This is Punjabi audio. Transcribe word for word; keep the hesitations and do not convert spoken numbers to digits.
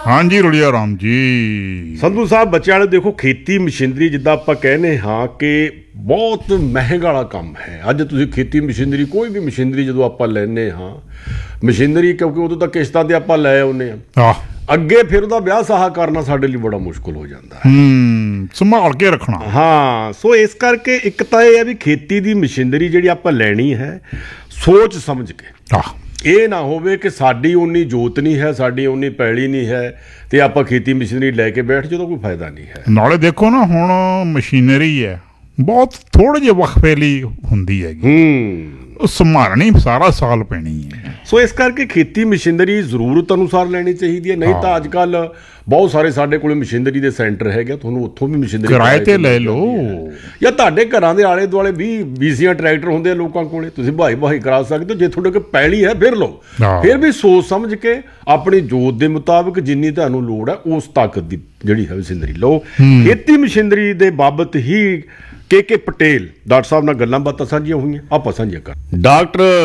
हाँ जी रुड़िया राम जी। ਸੰਧੂ ਸਾਹਿਬ ਬੱਚਿਆਂ ਨੂੰ ਦੇਖੋ ਖੇਤੀ ਮਸ਼ੀਨਰੀ ਜਿੱਦਾਂ ਆਪਾਂ ਕਹਿੰਦੇ ਹਾਂ ਕਿ ਬਹੁਤ ਮਹਿੰਗਾ ਵਾਲਾ ਕੰਮ ਹੈ। ਅੱਜ ਤੁਸੀਂ ਖੇਤੀ ਮਸ਼ੀਨਰੀ ਕੋਈ ਵੀ ਮਸ਼ੀਨਰੀ ਜਦੋਂ ਆਪਾਂ ਲੈਂਦੇ ਹਾਂ ਮਸ਼ੀਨਰੀ ਕਿਉਂਕਿ ਉਦੋਂ ਤਾਂ ਕਿਸ਼ਤਾਂ ਤੇ ਆਪਾਂ ਲੈ ਆਉਂਦੇ ਹਾਂ ਅੱਗੇ ਫਿਰ ਉਹਦਾ ਵਿਆਹ ਸਾਹਾ ਕਰਨਾ ਸਾਡੇ ਲਈ ਬੜਾ ਮੁਸ਼ਕਲ ਹੋ ਜਾਂਦਾ ਹੈ। ਹੂੰ ਸੰਭਾਲ ਕੇ ਰੱਖਣਾ। ਹਾਂ ਸੋ ਇਸ ਕਰਕੇ ਇੱਕ ਤਾਂ ਇਹ ਹੈ ਵੀ ਖੇਤੀ ਦੀ ਮਸ਼ੀਨਰੀ ਜਿਹੜੀ ਆਪਾਂ ਲੈਣੀ ਹੈ ਸੋਚ ਸਮਝ ਕੇ। ਆਹ ਇਹ ਨਾ ਹੋਵੇ ਕਿ ਸਾਡੀ ਉਨੀ ਜੋਤ ਨਹੀਂ ਹੈ ਸਾਡੀ ਉਨੀ ਪੈਲੀ ਨਹੀਂ ਹੈ ਤੇ ਆਪਾਂ ਖੇਤੀ ਮਸ਼ੀਨਰੀ ਲੈ ਕੇ ਬੈਠ ਜਦੋਂ ਕੋਈ ਫਾਇਦਾ ਨਹੀਂ ਹੈ। ਨਾਲੇ ਦੇਖੋ ਨਾ ਹੁਣ ਮਸ਼ੀਨਰੀ ਹੈ ਬਹੁਤ ਥੋੜੇ ਜਿਹੇ ਵਕਫੇ ਲਈ ਹੁੰਦੀ ਹੈਗੀ ਹੂੰ ਸੰਭਾਲਣੀ ਸਾਰਾ ਸਾਲ ਪੈਣੀ ਹੈ। ਸੋ ਇਸ ਕਰਕੇ ਖੇਤੀ ਮਸ਼ੀਨਰੀ ਜ਼ਰੂਰਤ ਅਨੁਸਾਰ ਲੈਣੀ ਚਾਹੀਦੀ ਹੈ। ਨਹੀਂ ਤਾਂ ਅੱਜ ਕੱਲ੍ਹ ਬਹੁਤ ਸਾਰੇ ਸਾਡੇ ਕੋਲ ਮਸ਼ੀਨਰੀ ਦੇ ਸੈਂਟਰ ਹੈਗੇ ਤੁਹਾਨੂੰ ਉੱਥੋਂ ਵੀ ਮਸ਼ੀਨਰੀ ਕਿਰਾਏ ਤੇ ਲੈ ਲਓ ਜਾਂ ਤੁਹਾਡੇ ਘਰਾਂ ਦੇ ਆਲੇ ਦੁਆਲੇ ਵੀਹ ਵੀਸੀਆਂ ਟਰੈਕਟਰ ਹੁੰਦੇ ਆ ਲੋਕਾਂ ਕੋਲੇ ਤੁਸੀਂ ਭਾਈ ਭਾਈ ਕਰਾ ਸਕਦੇ ਹੋ। ਜੇ ਤੁਹਾਡੇ ਕੋਲ ਪੈਲੀ ਹੈ ਫਿਰ ਲਓ ਫਿਰ ਵੀ ਸੋਚ ਸਮਝ ਕੇ ਆਪਣੀ ਜੋਤ ਦੇ ਮੁਤਾਬਕ ਜਿੰਨੀ ਤੁਹਾਨੂੰ ਲੋੜ ਹੈ ਉਸ ਤਾਕਤ ਦੀ ਜਿਹੜੀ ਹੈ ਮਸ਼ੀਨਰੀ ਲਓ। ਖੇਤੀ ਮਸ਼ੀਨਰੀ ਦੇ ਬਾਬਤ ਹੀ ਕੇ ਕੇ ਪਟੇਲ ਡਾਕਟਰ ਸਾਹਿਬ ਨਾਲ ਗੱਲਾਂ ਬਾਤਾਂ ਸਾਂਝੀਆਂ ਹੋਈਆਂ ਆਪਾਂ ਸਾਂਝੀਆਂ ਕਰ ਡਾਕਟਰ